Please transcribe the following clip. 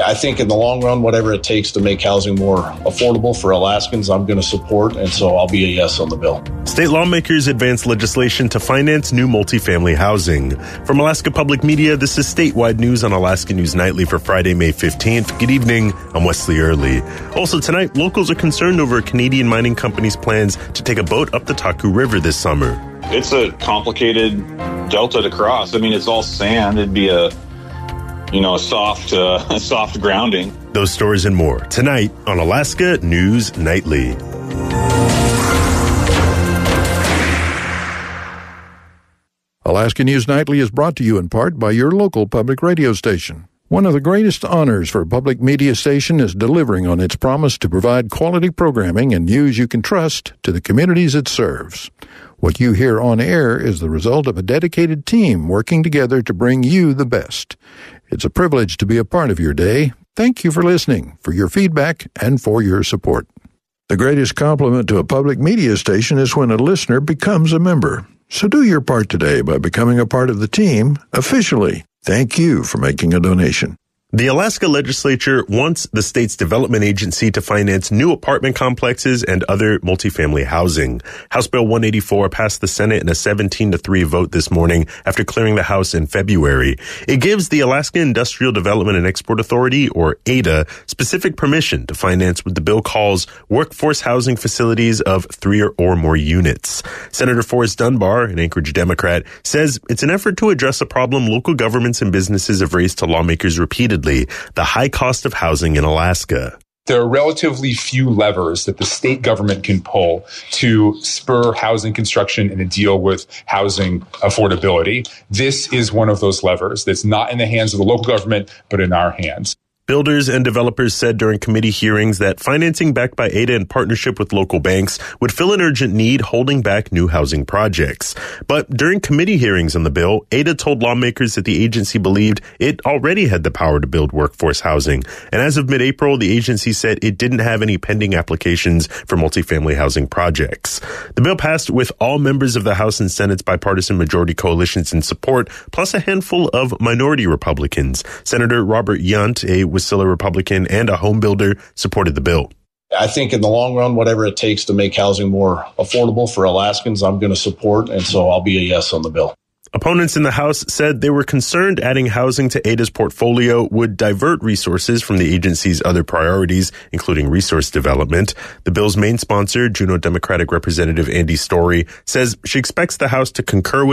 I think in the long run, whatever it takes to make housing more affordable for Alaskans, I'm going to support, and so I'll be a yes on the bill. State lawmakers advanced legislation to finance new multifamily housing. From Alaska Public Media, this is statewide news on Alaska News Nightly for Friday, May 15th. Good evening, I'm Wesley Early. Also tonight, locals are concerned over a Canadian mining company's plans to take a boat up the Taku River this summer. It's a complicated delta to cross. I mean, it's all sand. It'd be a soft grounding. Those stories and more tonight on Alaska News Nightly. Alaska News Nightly is brought to you in part by your local public radio station. One of the greatest honors for a public media station is delivering on its promise to provide quality programming and news you can trust to the communities it serves. What you hear on air is the result of a dedicated team working together to bring you the best. It's a privilege to be a part of your day. Thank you for listening, for your feedback, and for your support. The greatest compliment to a public media station is when a listener becomes a member. So do your part today by becoming a part of the team officially. Thank you for making a donation. The Alaska legislature wants the state's development agency to finance new apartment complexes and other multifamily housing. House Bill 184 passed the Senate in a 17-3 vote this morning after clearing the House in February. It gives the Alaska Industrial Development and Export Authority, or ADA, specific permission to finance what the bill calls workforce housing facilities of 3 or more units. Senator Forrest Dunbar, an Anchorage Democrat, says it's an effort to address a problem local governments and businesses have raised to lawmakers repeatedly. The high cost of housing in Alaska. There are relatively few levers that the state government can pull to spur housing construction and to deal with housing affordability. This is one of those levers that's not in the hands of the local government, but in our hands. Builders and developers said during committee hearings that financing backed by ADA in partnership with local banks would fill an urgent need, holding back new housing projects. But during committee hearings on the bill, ADA told lawmakers that the agency believed it already had the power to build workforce housing. And as of mid-April, the agency said it didn't have any pending applications for multifamily housing projects. The bill passed with all members of the House and Senate's bipartisan majority coalitions in support, plus a handful of minority Republicans. Senator Robert Yount, a Wasilla Republican and a home builder, supported the bill. I think in the long run, whatever it takes to make housing more affordable for Alaskans, I'm going to support, and so I'll be a yes on the bill. Opponents in the House said they were concerned adding housing to ADA's portfolio would divert resources from the agency's other priorities, including resource development. The bill's main sponsor, Juneau Democratic Representative Andy Story, says she expects the House to concur with